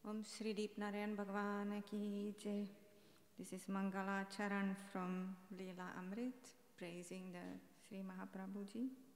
Om Shri Deepnarayan Bhagwan Ki Jai. This is Mangala Charan from Leela Amrit, praising the Sri Mahaprabhuji.